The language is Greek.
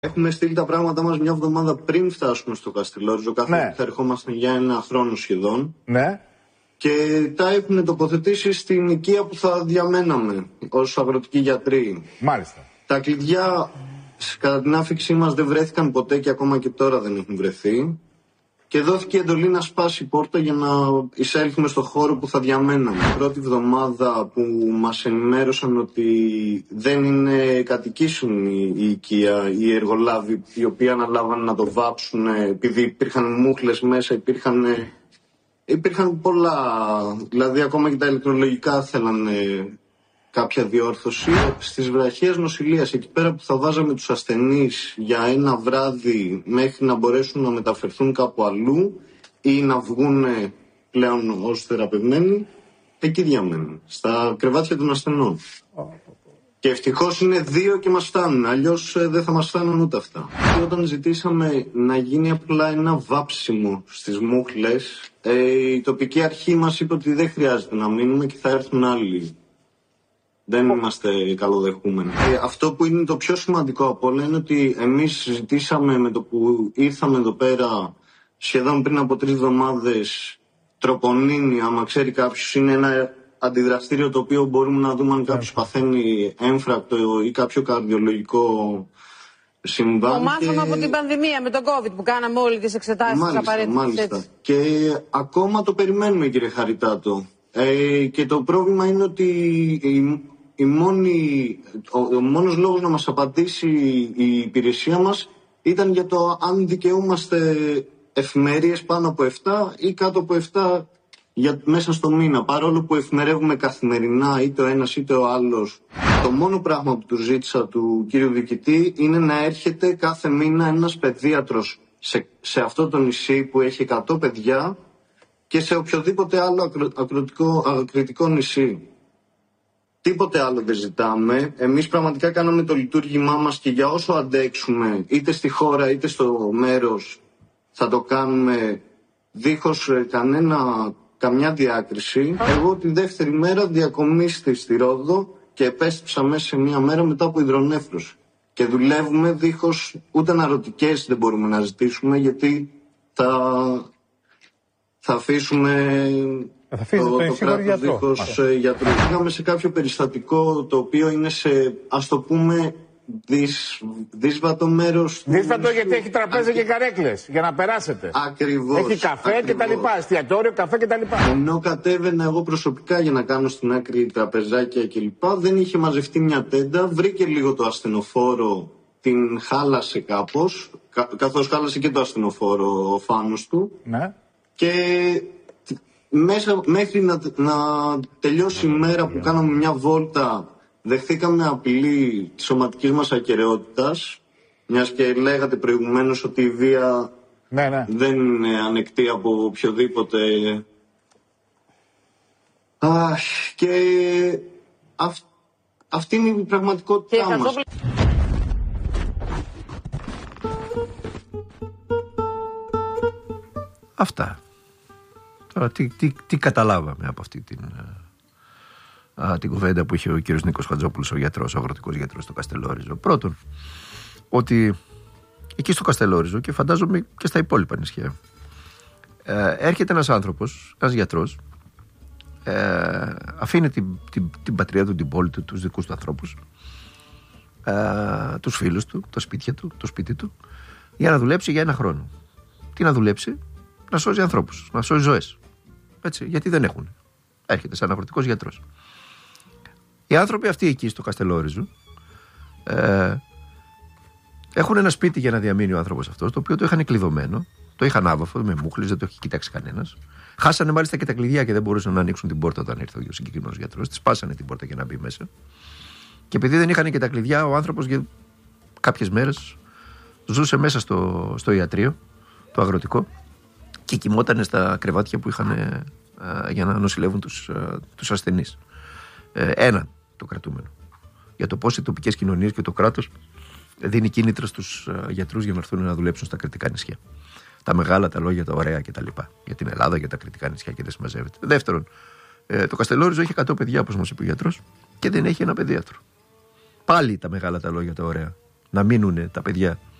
Έχουμε στείλει τα πράγματα μας μια εβδομάδα πριν φτάσουμε στο Καστελόριζο, καθώς θα ερχόμαστε για ένα χρόνο σχεδόν. Ναι. Και τα έχουν τοποθετήσει στην οικία που θα διαμέναμε ως αγροτικοί γιατροί. Μάλιστα. Τα κλειδιά κατά την άφηξή μας δεν βρέθηκαν ποτέ και ακόμα και τώρα δεν έχουν βρεθεί. Και δόθηκε εντολή να σπάσει η πόρτα για να εισέλθουμε στο χώρο που θα διαμέναμε. Πρώτη εβδομάδα που μας ενημέρωσαν ότι δεν είναι κατοικήσιμη η οικία, οι εργολάβοι οι οποίοι αναλάβαν να το βάψουν επειδή υπήρχαν μούχλες μέσα, υπήρχαν πολλά, δηλαδή ακόμα και τα ηλεκτρολογικά θέλαν κάποια διόρθωση. Στις βραχίες νοσηλείας, εκεί πέρα που θα βάζαμε τους ασθενείς για ένα βράδυ μέχρι να μπορέσουν να μεταφερθούν κάπου αλλού ή να βγουν πλέον ως θεραπευμένοι, εκεί διαμένουν, στα κρεβάτια των ασθενών. Και ευτυχώς είναι 2 και μας φτάνουν, αλλιώς δεν θα μας φτάνουν ούτε αυτά. Και όταν ζητήσαμε να γίνει απλά ένα βάψιμο στις μούχλες, η τοπική αρχή μας είπε ότι δεν χρειάζεται να μείνουμε και θα έρθουν άλλοι. Δεν είμαστε καλοδεχούμενοι. Αυτό που είναι το πιο σημαντικό από όλα είναι ότι εμείς ζητήσαμε με το που ήρθαμε εδώ πέρα σχεδόν πριν από 3 εβδομάδες τροπονίνη, άμα ξέρει κάποιος, είναι ένα αντιδραστήριο το οποίο μπορούμε να δούμε αν κάποιος παθαίνει έμφρακτο ή κάποιο καρδιολογικό συμβάν. Το μάθαμε από την πανδημία με τον COVID που κάναμε όλοι τις εξετάσεις απαραίτητες. Μάλιστα. Και ακόμα το περιμένουμε, κύριε Χαριτάτο. Και το πρόβλημα είναι ότι ο μόνος λόγος να μας απαντήσει η υπηρεσία μας ήταν για το αν δικαιούμαστε εφημερίες πάνω από 7 ή κάτω από 7 μέσα στο μήνα. Παρόλο που εφημερεύουμε καθημερινά είτε ο ένας είτε ο άλλος, το μόνο πράγμα που του ζήτησα του κύριου διοικητή είναι να έρχεται κάθε μήνα ένας παιδίατρος σε αυτό το νησί που έχει 100 παιδιά και σε οποιοδήποτε άλλο ακριτικό νησί. Τίποτε άλλο δεν ζητάμε. Εμείς πραγματικά κάναμε το λειτουργήμά μας και για όσο αντέξουμε, είτε στη χώρα είτε στο μέρος, θα το κάνουμε δίχως καμιά διάκριση. Εγώ τη δεύτερη μέρα διακομίστη στη Ρόδο και επέστρεψα μέσα σε μία μέρα μετά από υδρονέφρωση. Και δουλεύουμε δίχως ούτε αναρωτικές δεν μπορούμε να ζητήσουμε, γιατί θα αφήσουμε το κράτος δίχως γιατρού. Πήγαμε σε κάποιο περιστατικό το οποίο είναι σε, ας το πούμε, δύσβατο μέρος. Δύσβατο γιατί έχει τραπέζια και καρέκλες για να περάσετε. Ακριβώς. Έχει καφέ και τα λοιπά, εστιατόριο, καφέ και τα λοιπά. Ενώ κατέβαινα εγώ προσωπικά για να κάνω στην άκρη τραπεζάκια κλπ. Δεν είχε μαζευτεί μια τέντα, βρήκε λίγο το ασθενοφόρο, την χάλασε κάπως, καθώς χάλασε και το ασθενοφόρο ο φάνος του. Ναι. Και μέχρι να τελειώσει η μέρα που κάναμε μια βόλτα, δεχθήκαμε απειλή της σωματικής μας ακεραιότητας, μιας και λέγατε προηγουμένως ότι η βία δεν είναι ανεκτή από οποιοδήποτε. Και αυτή είναι η πραγματικότητά μας. Αυτά. Τώρα τι καταλάβαμε από αυτή την κουβέντα που είχε ο κύριος Νίκος Χατζόπουλος, ο γιατρός, ο αγροτικός γιατρός στο Καστελόριζο. Πρώτον, ότι εκεί στο Καστελόριζο και φαντάζομαι και στα υπόλοιπα νησιά, έρχεται ένας άνθρωπος, ένας γιατρός, αφήνει την πατρίδα του, την πόλη του, τους δικούς του ανθρώπους, τους φίλους του, τα σπίτια του, το σπίτι του, για να δουλέψει για 1 χρόνο. Τι να δουλέψει? Να σώζει ανθρώπους, να σώζει ζωές. Έτσι, γιατί δεν έχουν. Έρχεται σαν αγροτικός γιατρός. Οι άνθρωποι αυτοί εκεί στο Καστελόριζο έχουν ένα σπίτι για να διαμείνει ο άνθρωπος αυτός, το οποίο το είχαν κλειδωμένο, το είχαν άβαφο, με μούχλες, δεν το έχει κοιτάξει κανένας. Χάσανε μάλιστα και τα κλειδιά και δεν μπορούσαν να ανοίξουν την πόρτα όταν ήρθε ο συγκεκριμένος γιατρός. Τη σπάσανε την πόρτα για να μπει μέσα. Και επειδή δεν είχαν και τα κλειδιά, ο άνθρωπος για κάποιες μέρες ζούσε μέσα στο ιατρείο, το αγροτικό, και κοιμότανε στα κρεβάτια που είχαν για να νοσηλεύουν τους ασθενείς. Ένα το κρατούμενο. Για το πώς οι τοπικές κοινωνίες και το κράτος δίνει κίνητρα στους γιατρούς για να έρθουν να δουλέψουν στα κριτικά νησιά. Τα μεγάλα, τα λόγια, τα ωραία κτλ. Για την Ελλάδα, για τα κριτικά νησιά και δεν συμμαζεύεται. Δεύτερον, το Καστελόριζο έχει 100 παιδιά, όπως μας είπε ο γιατρός, και δεν έχει ένα παιδίατρο. Πάλι τα μεγάλα, τα λόγια, τα ωραία. να μείνουν τα παιδιά